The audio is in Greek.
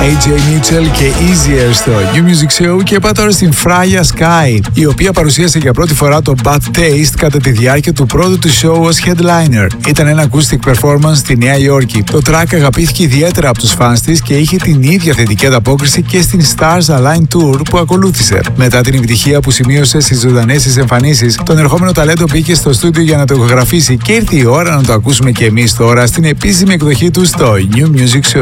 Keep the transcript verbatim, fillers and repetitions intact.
έι τζέι Mitchell και Easier στο New Music Show. Και πάω τώρα στην Fraya Sky, η οποία παρουσίασε για πρώτη φορά το Bad Taste κατά τη διάρκεια του πρώτου του show ως headliner. Ήταν ένα acoustic performance στη Νέα Υόρκη. Το track αγαπήθηκε ιδιαίτερα από τους φανς της και είχε την ίδια θετική ανταπόκριση και στην Stars Align Tour που ακολούθησε. Μετά την επιτυχία που σημείωσε στις ζωντανές της εμφανίσεις, τον ερχόμενο ταλέντο μπήκε στο στούντιο για να το ηχογραφήσει και ήρθε η ώρα να το ακούσουμε και εμείς τώρα στην επίσημη εκδοχή του στο New Music Show.